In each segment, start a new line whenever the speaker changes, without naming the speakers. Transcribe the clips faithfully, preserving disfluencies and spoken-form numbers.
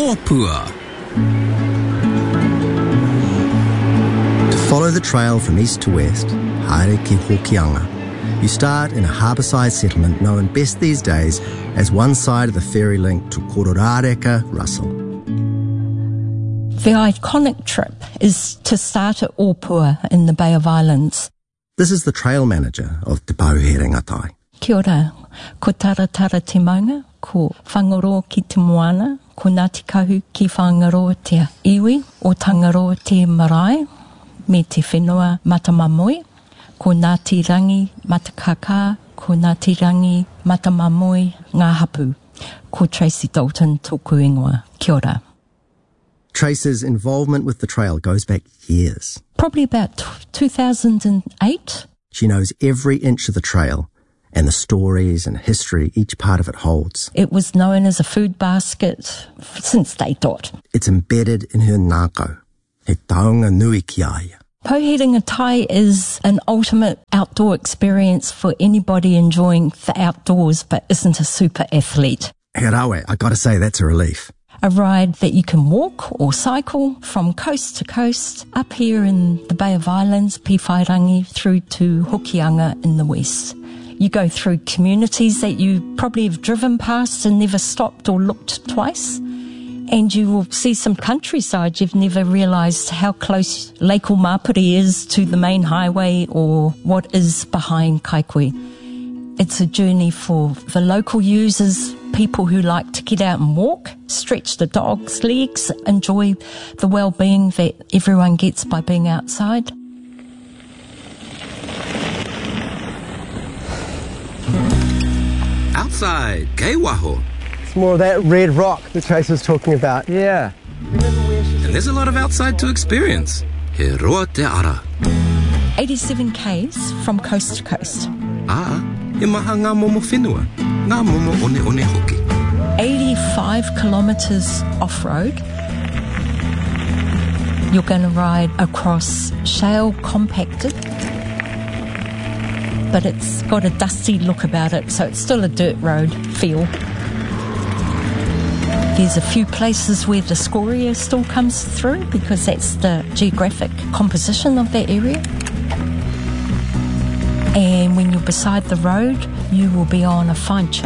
Opua.
To follow the trail from east to west, haere ki Hokianga, you start in a harbourside settlement known best these days as one side of the ferry link to Kororareka, Russell.
The iconic trip is to start at Opua in the Bay of Islands.
This is the trail manager of Te Pauherengatai.
Kia ora, ko taratara te maunga, ko whangaroa ki te moana, ko Ngāti Kahu ki whangaroa te iwi o Tangaroa te marae, me te whenua Matamamoi, ko Ngāti Rangi Matakaka, ko Ngāti Rangi Matamamoi ngā hapu, ko Tracy Dalton tōku ingoa. Kia ora.
Trace's involvement with the trail goes back years.
Probably about t- two thousand eight.
She knows every inch of the trail and the stories and history each part of it holds.
It was known as a food basket since day dot.
It's embedded in her ngākau, he taonga nui ki aia.
Pauherengatai is an ultimate outdoor experience for anybody enjoying the outdoors but isn't a super athlete.
He rawe, I gotta say that's a relief.
A ride that you can walk or cycle from coast to coast, up here in the Bay of Islands, Piwhairangi, through to Hokianga in the west. You go through communities that you probably have driven past and never stopped or looked twice. And you will see some countryside you've never realised how close Lake Omapuri is to the main highway or what is behind Kaikui. It's a journey for the local users, people who like to get out and walk, stretch the dog's legs, enjoy the well-being that everyone gets by being outside.
Outside, kei waho.
It's more of that red rock that Trace was talking about. Yeah.
And there's a lot of outside to experience. He roa te ara.
eighty-seven kays from coast to coast.
Ah, he maha ngā momo whenua. Ngā momo one one hoki.
eighty-five kilometres off-road. You're going to ride across shale compacted, but it's got a dusty look about it, so it's still a dirt road feel. There's a few places where the scoria still comes through because that's the geographic composition of that area. And when you're beside the road, you will be on a fine chip.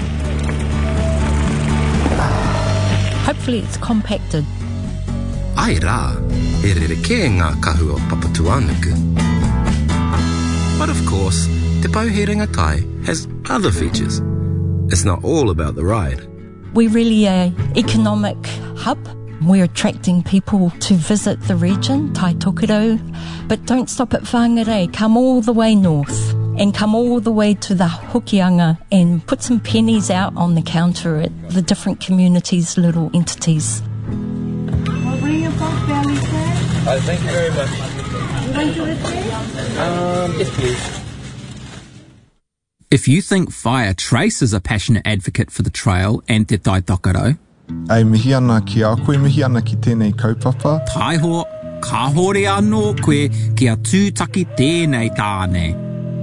Hopefully it's compacted.
Ai rā, e rereke ngā kahu o Papatuanuku. But of course, Te Pauherengatai has other features. It's not all about the ride.
We're really an economic hub. We're attracting people to visit the region, Tai Tokerau, but don't stop at Whangarei. Come all the way north and come all the way to the Hokianga and put some pennies out on the counter at the different communities, little entities.
I'll bring your pork belly, sir.
Oh, thank you very much.
You want to replace?
Um, yes, please.
If you think Whaia Trace is a passionate advocate for the trail and Te Tai Tokerau,
Ai mihi ana ki a koe, mihi ana ki tēnei kaupapa.
Taiho, ka hore anō koe kia tūtaki tēnei tāne.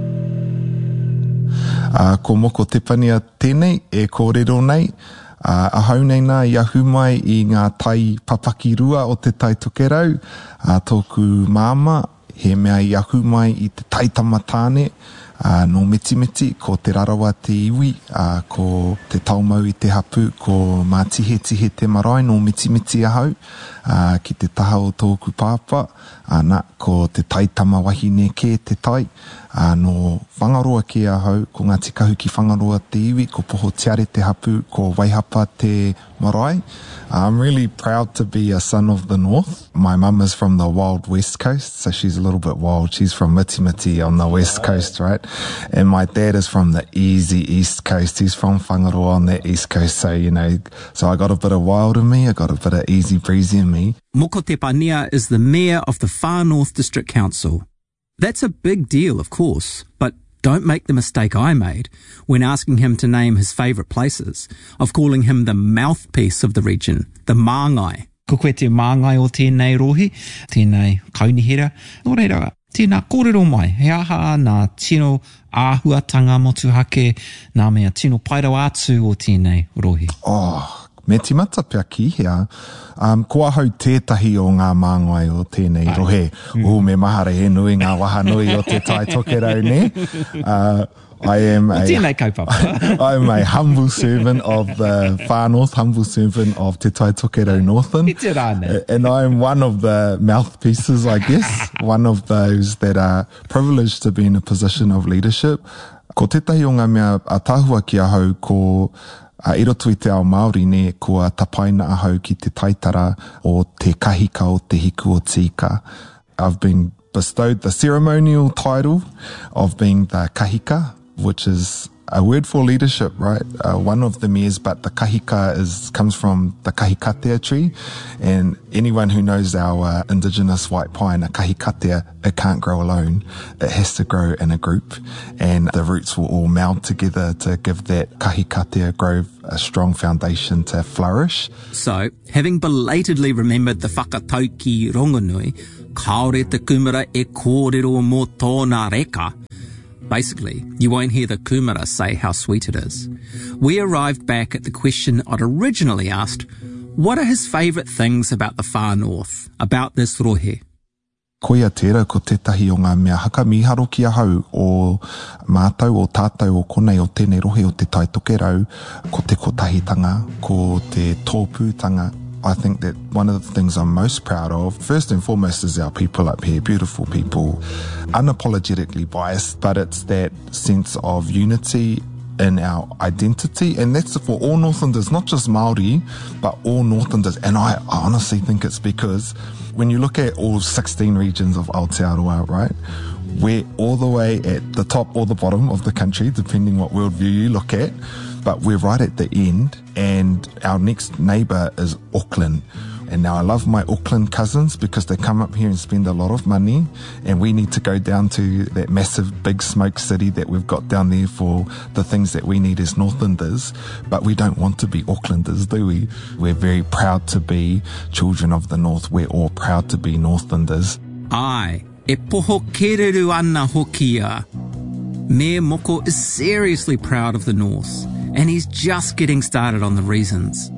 Uh, ko moko te pania tēnei, e kōrero nei. Uh, ahau nei nā i ahu mai i ngā tai papaki rua o te Tai Tokerau. Uh, tōku māma, he mea i ahu mai i te tai tamatāne. Uh, no meti meti, ko te rarawa te iwi, uh, ko te taumau i te hapu, ko mā tihe tihe te marae, no meti meti ahau, uh, ki te taha o tōku pāpa, uh, nā, ko te tai tama wahine ke te tai, uh, no whangaroa ke ahau, ko Ngāti Kahu ki whangaroa te iwi, ko poho tiare te hapu, ko waihapa te marae. I'm really proud to be a son of the North. My mum is from the wild West Coast, so she's a little bit wild. She's from Miti Miti on the West Coast, right? And my dad is from the easy East Coast. He's from Whangaroa on the East Coast, so, you know, so I got a bit of wild in me, I got a bit of easy breezy in me.
Moko Te Pania is the mayor of the Far North District Council. That's a big deal, of course, but don't make the mistake I made when asking him to name his favourite places, of calling him the mouthpiece of the region, the māngai.
Ko koe te māngai o tēnei rohi, tēnei kaunihera. Nō reira, tēnā kōrero mai, he aha nā tino āhuatanga motuhake, nā mea tino pairau atu o tēnei rohi.
Oh, Me timata pia ki hea, um, kua hau tētahi o ngā māngai o tēnei rohe. Mm. O, me mahare he nui ngā waha nui o te tai tokerau ne. Uh, I am a, I am a humble servant of the Far North, humble servant of Te Tai Tokerau Northern. And I am one of the mouthpieces, I guess, one of those that are privileged to be in a position of leadership. Ko tētahi o ngā mea a tāhua ki ahau ko a i roto i te ao Māori ne, kua tapaina ahau ki te taitara o te kahika o te hiku o tika. I've been bestowed the ceremonial title of being the kahika, which is a word for leadership, right? Uh, one of them is, but the kahika is comes from the kahikatea tree, and anyone who knows our uh, indigenous white pine, a kahikatea, it can't grow alone. It has to grow in a group, and the roots will all meld together to give that kahikatea grove a strong foundation to flourish.
So, having belatedly remembered the whakatau ki Rongonui, kaore te kumara e kōrero mō tōna reka. Basically, you won't hear the kumara say how sweet it is. We arrived back at the question I'd originally asked, what are his favourite things about the Far North, about this rohe?
Koia tērā ko tētahi o ngā mea haka miharo ki ahau o mātau o tātou o konei o tēnei rohe o te tai tokerau, ko te kotahitanga, ko te tōpūtanga. I think that one of the things I'm most proud of, first and foremost, is our people up here, beautiful people, unapologetically biased, but it's that sense of unity in our identity, and that's for all Northlanders, not just Māori, but all Northlanders. And I, I honestly think it's because when you look at all sixteen regions of Aotearoa, right, we're all the way at the top or the bottom of the country, depending what worldview you look at, but we're right at the end, and our next neighbour is Auckland. And now I love my Auckland cousins because they come up here and spend a lot of money, and we need to go down to that massive big smoke city that we've got down there for the things that we need as Northlanders, but we don't want to be Aucklanders, do we? We're very proud to be children of the North. We're all proud to be Northlanders.
Ai, e poho kereru ana hokia. Mayor Moko is seriously proud of the North, and he's just getting started on the reasons.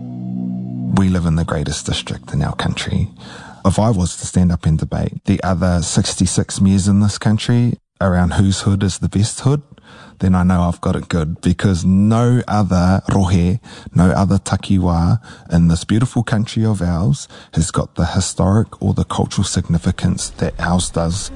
We live in the greatest district in our country. If I was to stand up and debate the other sixty-six mayors in this country around whose hood is the best hood, then I know I've got it good, because no other rohe, no other takiwā in this beautiful country of ours has got the historic or the cultural significance that ours does.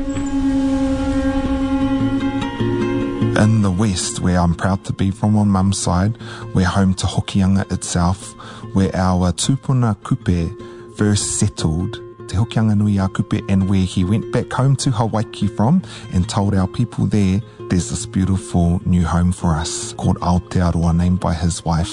In the West, where I'm proud to be from on Mum's side, we're home to Hokianga itself, where our tūpuna kupe first settled, Te Hokianga Nui a Kupe, and where he went back home to Hawaii from and told our people there, there's this beautiful new home for us called Aotearoa, named by his wife.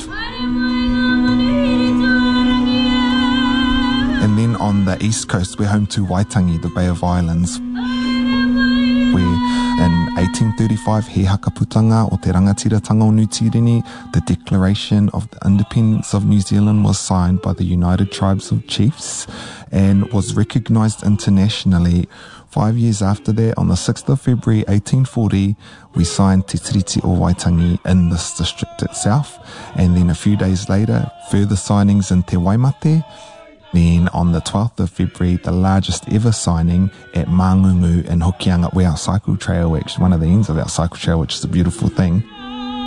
And then on the east coast, we're home to Waitangi, the Bay of Islands, where in eighteen thirty-five, he hakaputanga o te rangatiratanga o Nutirini, the Declaration of the Independence of New Zealand was signed by the United Tribes of Chiefs and was recognised internationally. Five years after that, on the sixth of February eighteen forty, we signed Te Tiriti o Waitangi in this district itself. And then a few days later, further signings in Te Waimate. Then on the twelfth of February, the largest ever signing at Mangungu in Hokianga, where our cycle trail, actually one of the ends of our cycle trail, which is a beautiful thing.